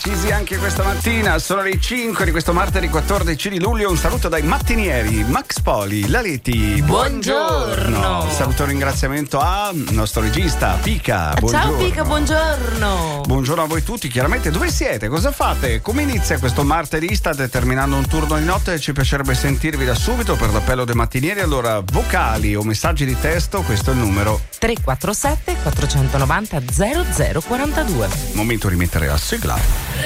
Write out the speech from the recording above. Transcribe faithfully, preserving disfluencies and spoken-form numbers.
precisi anche questa mattina. Sono le cinque di questo martedì quattordici di luglio. Un saluto dai mattinieri Max Poli, Laleti. Buongiorno. Buongiorno. Saluto e un ringraziamento al nostro regista Pica. Buongiorno. Ciao Pica, buongiorno. Buongiorno a voi tutti. Chiaramente dove siete? Cosa fate? Come inizia questo martedì? State terminando un turno di notte? Ci piacerebbe sentirvi da subito per l'appello dei mattinieri. Allora, vocali o messaggi di testo, questo è il numero tre quattro sette quattrocentonovanta zero zero quarantadue. Momento di mettere la sigla.